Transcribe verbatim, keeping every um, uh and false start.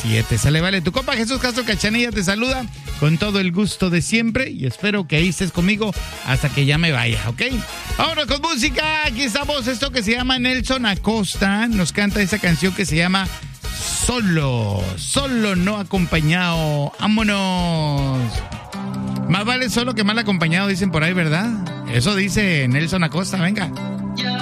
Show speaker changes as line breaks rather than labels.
siete. Sale, vale. Tu compa Jesús Castro Cachanilla te saluda con todo el gusto de siempre y espero que ahí estés conmigo hasta que ya me vaya, ¿ok? Ahora con música, aquí estamos. Esto que se llama Nelson Acosta nos canta esa canción que se llama Solo, solo no acompañado. ¡Vámonos! Más vale solo que mal acompañado, dicen por ahí, ¿verdad? Eso dice Nelson Acosta, venga.